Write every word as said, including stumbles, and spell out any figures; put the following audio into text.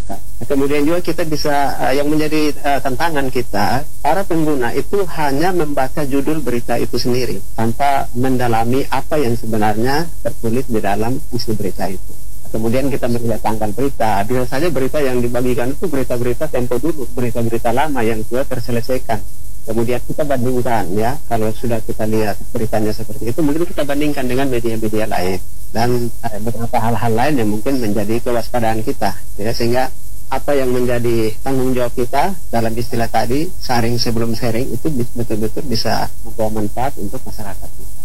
masyarakat. Kemudian juga kita bisa uh, yang menjadi uh, tantangan kita, para pengguna itu hanya membaca judul berita itu sendiri tanpa mendalami apa yang sebenarnya tertulis di dalam isi berita itu. Kemudian kita melihat tanggal berita, bisa saja berita yang dibagikan itu berita-berita tempo dulu, berita-berita lama yang sudah terselesaikan. Kemudian kita bandingkan ya, kalau sudah kita lihat beritanya seperti itu, mungkin kita bandingkan dengan media-media lain dan eh, beberapa hal-hal lain yang mungkin menjadi kewaspadaan kita, ya, sehingga apa yang menjadi tanggung jawab kita dalam istilah tadi, sharing sebelum sharing, itu betul-betul bisa membawa manfaat untuk masyarakat kita.